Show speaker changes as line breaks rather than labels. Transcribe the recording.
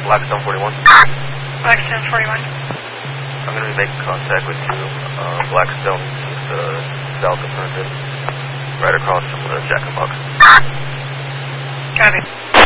Blackstone 41.
Blackstone 41.
I'm going to be making contact with you. Blackstone is south of Herndon, right across from the Jack in the Box.
Copy.